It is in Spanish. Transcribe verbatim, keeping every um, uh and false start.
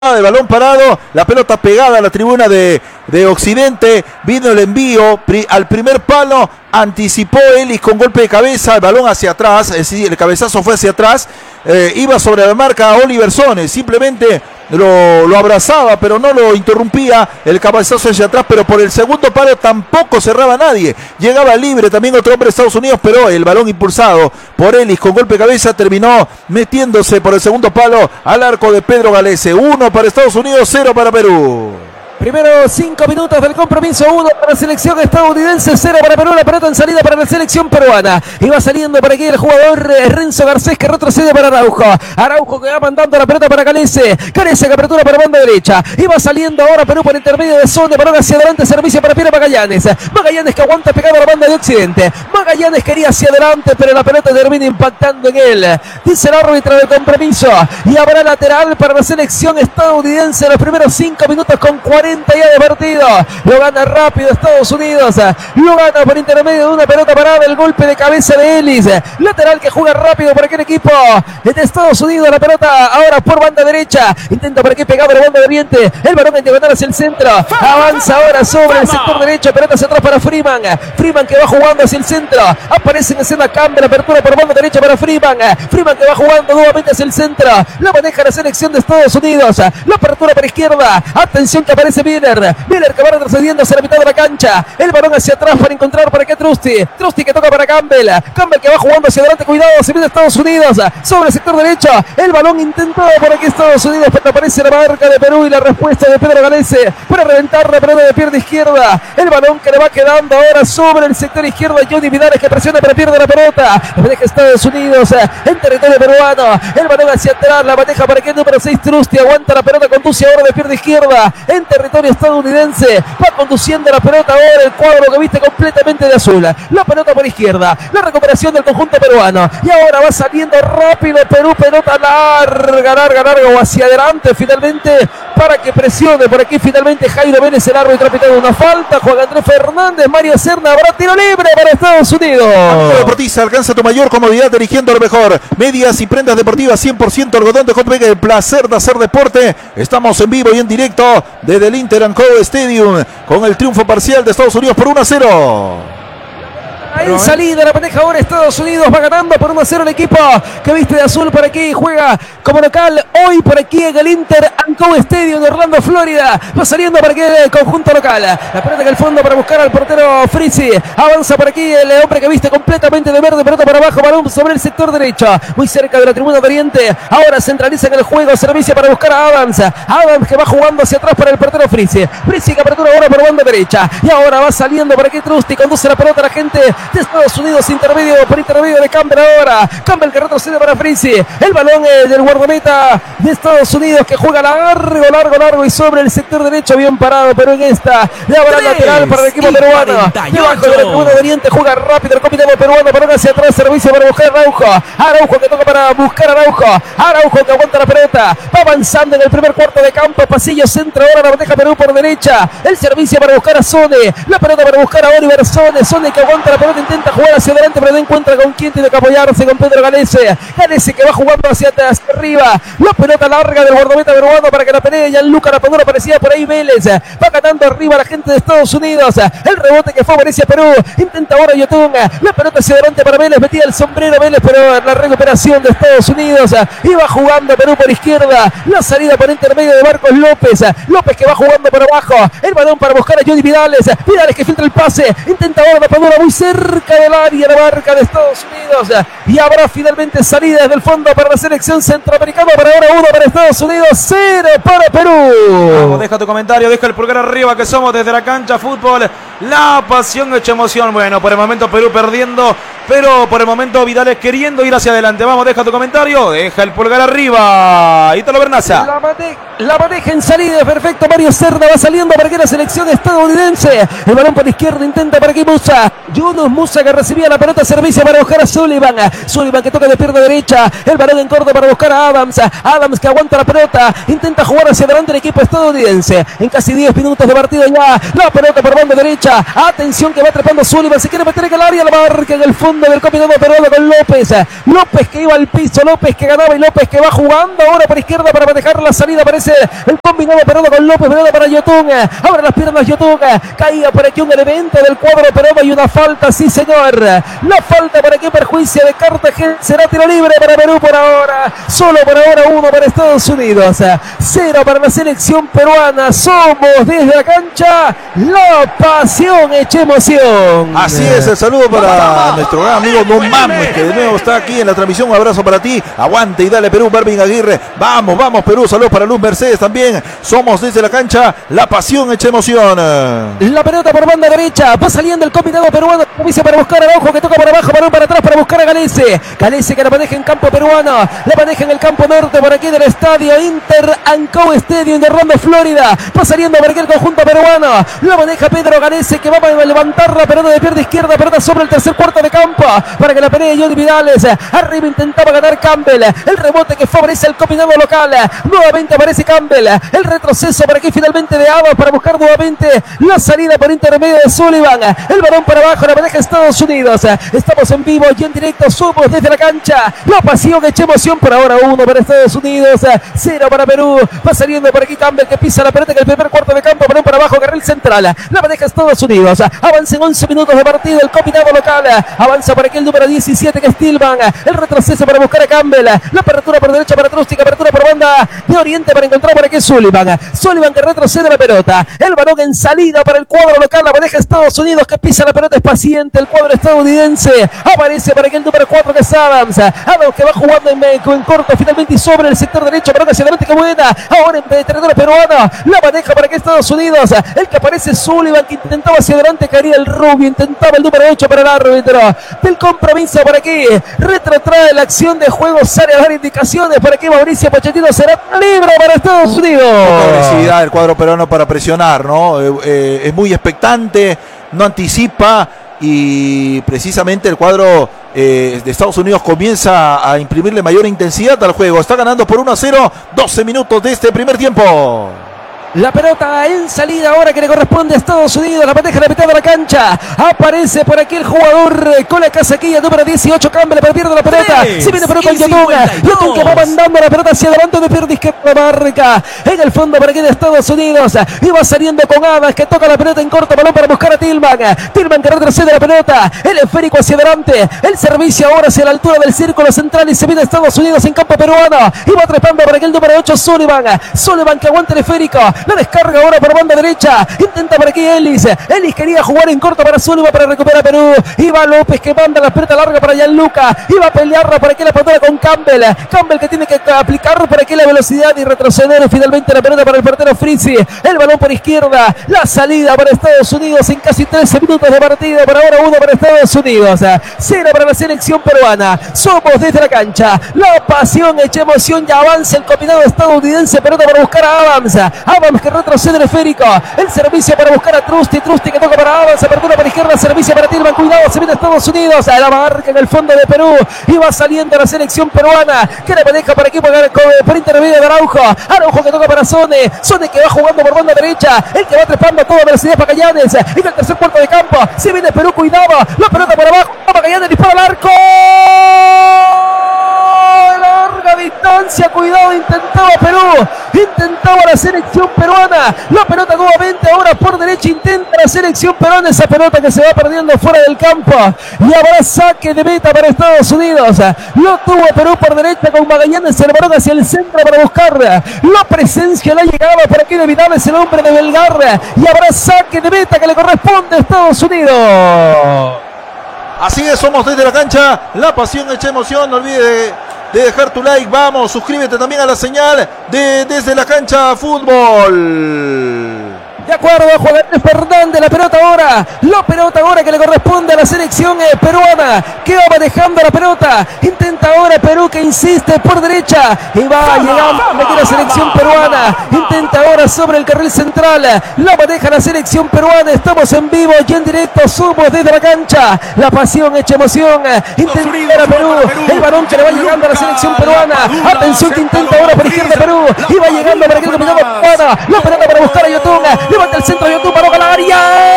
de balón parado, la pelota pegada a la tribuna de, de Occidente, vino el envío pri, al primer palo, anticipó Ellis con golpe de cabeza, el balón hacia atrás, es decir, el cabezazo fue hacia atrás, eh, iba sobre la marca Oliver Sones, simplemente lo, lo abrazaba, pero no lo interrumpía, el cabezazo hacia atrás, pero por el segundo palo tampoco cerraba a nadie, llegaba libre también otro hombre de Estados Unidos, pero el balón impulsado por Ellis con golpe de cabeza terminó metiéndose por el segundo palo al arco de Pedro Galese. Uno para Estados Unidos, cero para Perú. Primero cinco minutos del compromiso, uno para la selección estadounidense, cero para Perú, la pelota en salida para la selección peruana. Y va saliendo por aquí el jugador eh, Renzo Garcés, que retrocede para Araujo. Araujo que va mandando la pelota para Galese. Galese que apertura para banda derecha. Y va saliendo ahora Perú por intermedio de Zone, balón hacia adelante, servicio para Piero Magallanes. Magallanes que aguanta pegado a la banda de Occidente. Magallanes quería hacia adelante, pero la pelota termina impactando en él. Dice el árbitro del compromiso. Y habrá lateral para la selección estadounidense en los primeros cinco minutos con cuarenta ya de partido. Lo gana rápido Estados Unidos, lo gana por intermedio de una pelota parada, el golpe de cabeza de Ellis, lateral que juega rápido para aquel equipo de Estados Unidos. La pelota ahora por banda derecha, intenta por aquí pegado a la banda de oriente, el balón en diagonal hacia el centro, avanza ahora sobre el sector derecho, pelota hacia atrás para Freeman, Freeman que va jugando hacia el centro, aparece en escena, cambia la apertura por banda derecha para Freeman, Freeman que va jugando nuevamente hacia el centro, la maneja la selección de Estados Unidos, la apertura para izquierda, atención que aparece Miller, Miller que va retrocediendo hacia la mitad de la cancha, el balón hacia atrás para encontrar para que Trusty, Trusty que toca para Campbell, Campbell que va jugando hacia adelante, cuidado, se viene Estados Unidos, sobre el sector derecho, el balón intentado por aquí Estados Unidos, pero aparece la marca de Perú y la respuesta de Pedro Galese para reventar la pelota de pierna izquierda, el balón que le va quedando ahora sobre el sector izquierdo, Johnny Vidales que presiona pero pierde la pelota, la maneja Estados Unidos en territorio peruano, el balón hacia atrás, la maneja para que el número seis Trusty, aguanta la pelota, conduce ahora de pierna izquierda en territorio estadounidense, va conduciendo la pelota ahora el cuadro que viste completamente de azul, la pelota por izquierda, la recuperación del conjunto peruano, y ahora va saliendo rápido Perú, pelota larga, larga, larga o hacia adelante finalmente para que presione por aquí finalmente Jairo Vélez, el árbitro ha pitado una falta, Juan Andrés Fernández, Mario Serna, habrá tiro libre para Estados Unidos. Deportista, alcanza tu mayor comodidad eligiendo lo mejor, medias y prendas deportivas cien por ciento algodón de Hot Vega, el placer de hacer deporte. Estamos en vivo y en directo desde el Inter and Co Stadium con el triunfo parcial de Estados Unidos por uno a cero. En salida la pareja ahora Estados Unidos va ganando por uno a cero el equipo que viste de azul por aquí, juega como local hoy por aquí en el Inter and Co Stadium de Orlando, Florida. Va saliendo por aquí el conjunto local, la pelota en el fondo para buscar al portero Frizzi, avanza por aquí el hombre que viste completamente de verde, pelota para abajo, balón sobre el sector derecho, muy cerca de la tribuna de Oriente, ahora centraliza en el juego, servicio para buscar a Adams, Adams que va jugando hacia atrás para el portero Frizzi, Frizzi que apertura ahora por banda derecha, y ahora va saliendo por aquí Trusty, conduce la pelota a la gente de Estados Unidos, intermedio por intermedio de Campbell ahora, Campbell que retrocede para Frizzi, el balón eh, del guardameta de Estados Unidos que juega largo, largo, largo y sobre el sector derecho, bien parado, pero en esta le habrá lateral para el equipo peruano, debajo de la tribuna de Oriente, juega rápido el combinado peruano, balón hacia atrás, servicio para buscar a Araujo, Araujo que toca para buscar a Araujo, Araujo que aguanta la pelota, va avanzando en el primer cuarto de campo, pasillo centro, ahora la bandeja Perú por derecha, el servicio para buscar a Zone, la pelota para buscar a Oliver Zone, Zone que aguanta la pelota, intenta jugar hacia adelante, pero no encuentra con quién, tiene que apoyarse con Pedro Galese, Galese que va jugando hacia, hacia arriba, la pelota larga del guardameta peruano para que la pelee Gianluca Lapadura, aparecía por ahí Vélez, va ganando arriba la gente de Estados Unidos, el rebote que favorece a Perú, intenta ahora Yotun, la pelota hacia adelante para Vélez, metía el sombrero Vélez, pero la recuperación de Estados Unidos, iba jugando Perú por izquierda, la salida por intermedio de Marcos López, López que va jugando por abajo, el balón para buscar a Johnny Vidales, Vidales que filtra el pase, intenta ahora Lapadura muy cerca del área, la marca de Estados Unidos, y habrá finalmente salida desde el fondo para la selección centroamericana, para ahora uno para Estados Unidos, cero para Perú. Vamos, deja tu comentario, deja el pulgar arriba que somos desde la cancha fútbol, la pasión hecha emoción. Bueno, por el momento Perú perdiendo, pero por el momento Vidales queriendo ir hacia adelante. Vamos, deja tu comentario, deja el pulgar arriba. Ítalo Bernaza. La, mane la maneja en salida, perfecto. Mario Cerda va saliendo para que la selección estadounidense. El balón por la izquierda, intenta para aquí Musa. Yunus Musa que recibía la pelota, servicio para buscar a Sullivan. Sullivan que toca de pierna derecha. El balón en corto para buscar a Adams. Adams que aguanta la pelota, intenta jugar hacia adelante el equipo estadounidense. En casi diez minutos de partido ya. La pelota por banda derecha. derecha. Atención que va trepando Sullivan. Se quiere meter en el área. La marca en el fondo del combinado peruano con López. López que iba al piso. López que ganaba y López que va jugando ahora por izquierda para manejar la salida. Aparece el combinado peruano con López. Pelota para Yotun. Abre las piernas Yotun. Caía por aquí un elemento del cuadro peruano y una falta. Sí, señor. La falta para que perjuicia de Cartagena. Será tiro libre para Perú por ahora. Solo por ahora uno para Estados Unidos. Cero para la selección peruana. Somos desde la cancha la pasión hecha emoción. Así es, el saludo para nuestro gran amigo Don Mames, que de nuevo está aquí en la transmisión. Un abrazo para ti. Aguante y dale Perú, Marvin Aguirre. Vamos, vamos Perú. Saludos para Luz Mercedes también. Somos desde la cancha la pasión hecha emoción. La pelota por banda derecha. Va saliendo el combinado peruano. Dice para buscar a Araujo, que toca para abajo, para para atrás para buscar a Galese. Galese que la maneja en campo peruano. La maneja en el campo norte por aquí del estadio Inter Ancau Stadium de Orlando, Florida. Va saliendo por aquí el conjunto peruano. La maneja Pedro Galese, que va a levantar la pelota de pierna izquierda. Pelota sobre el tercer cuarto de campo para que la pelee Johnny Vidales. Arriba intentaba ganar Campbell. El rebote que favorece al combinado local. Nuevamente aparece Campbell. El retroceso por aquí finalmente de Abbas para buscar nuevamente la salida por intermedio de Sullivan. El balón para abajo, la maneja Estados Unidos. Estamos en vivo y en directo. Somos desde la cancha la pasión hecha emoción. Por ahora uno para Estados Unidos, cero para Perú. Va saliendo por aquí Campbell, que pisa la pelota en el primer cuarto de campo. Balón para abajo, carril central. La maneja Estados Unidos. Avanza en once minutos de partido el combinado local. Avanza por aquí el número diecisiete, que es Tillman. El retroceso para buscar a Campbell. La apertura por derecha para Trustic. Apertura por banda de oriente para encontrar por aquí Sullivan. Sullivan que retrocede la pelota. El balón en salida para el cuadro local. La maneja Estados Unidos, que pisa la pelota. Es paciente el cuadro estadounidense. Aparece para aquí el número cuatro, que es Adams. Adams que va jugando en, en corto finalmente y sobre el sector derecho. Pelota hacia adelante, que buena. Ahora en territorio peruano. La maneja para aquí Estados Unidos. El que aparece Sullivan, que intentaba hacia adelante. Caería el rubio. Intentaba el número ocho para el árbitro del compromiso. Por aquí retrotrae la acción de juego. Sale a dar indicaciones. Por aquí Mauricio Pochettino. Será libre para Estados Unidos. Poca agresividad el cuadro peruano para presionar, ¿no? Eh, eh, es muy expectante. No anticipa. Y precisamente el cuadro eh, de Estados Unidos comienza a imprimirle mayor intensidad al juego. Está ganando por uno a cero, doce minutos de este primer tiempo. La pelota en salida ahora que le corresponde a Estados Unidos. La maneja a la mitad de la cancha. Aparece por aquí el jugador con la casaquilla número dieciocho. Campbell, pero pierde la pelota. Se viene pero con Yotun. Yotun que va mandando la pelota hacia adelante de pierna izquierda. Marca en el fondo por aquí de Estados Unidos. Y va saliendo con Adams, que toca la pelota en corto. Balón para buscar a Tillman. Tillman que retrocede la pelota. El esférico hacia adelante. El servicio ahora hacia la altura del círculo central. Y se viene Estados Unidos en campo peruano. Y va trepando por aquí el número ocho, Sullivan. Sullivan que aguanta el esférico. La descarga ahora por banda derecha. Intenta por aquí Ellis. Ellis quería jugar en corto para Sullivan para recuperar Perú. Iba López que manda la pelota larga para Gianluca. Iba a pelearla por aquí la pelota con Campbell. Campbell que tiene que aplicar por aquí la velocidad y retroceder finalmente la pelota para el portero Frizzi. El balón por izquierda. La salida para Estados Unidos en casi trece minutos de partida. Por ahora uno para Estados Unidos. Cero para la selección peruana. Somos desde la cancha la pasión hecha emoción. Ya avanza el combinado estadounidense. Pelota para buscar a Adams. Adams que retrocede el esférico. El servicio para buscar a Trusty. Trusty que toca para Adams. Apertura para izquierda. Servicio para Tillman. Cuidado. Se viene Estados Unidos. A la marca en el fondo de Perú. Y va saliendo la selección peruana. Que le maneja para aquí por, por intermedio de Araujo. Araujo que toca para Sone. Sone que va jugando por banda derecha. El que va trepando a toda velocidad para Magallanes. Y en el tercer cuarto de campo. Se viene Perú. Cuidado. La pelota por abajo. Magallanes dispara al arco. Larga distancia. Cuidado. Intentaba Perú. Intentaba la selección peruana. La pelota nuevamente ahora por derecha. Intenta la selección peruana. Esa pelota que se va perdiendo fuera del campo. Y habrá saque de meta para Estados Unidos. Lo tuvo Perú por derecha con Magallanes. El balón hacia el centro para buscar la presencia, la llegada por aquí de Vidal. Es el hombre de Belgar. Y habrá saque de meta que le corresponde a Estados Unidos. Así es, somos desde la cancha. La pasión hecha emoción. No olvides de, de dejar tu like. Vamos, suscríbete también a la señal de Desde la Cancha Fútbol. De acuerdo, Juan Fernández, la pelota ahora, la pelota ahora que le corresponde a la selección eh, peruana, que va manejando la pelota, intenta ahora Perú que insiste por derecha, y va llegando aquí la selección peruana, intenta ahora sobre el carril central, la maneja la selección peruana, estamos en vivo y en directo, somos desde la cancha, la pasión hecha emoción, intenta ahora Perú, el balón que le va llegando a la selección peruana, atención que intenta ahora por izquierda Perú, y va llegando para aquí el combinado peruano, la pelota para buscar a Yotun, levanta el centro de Yotun para la área.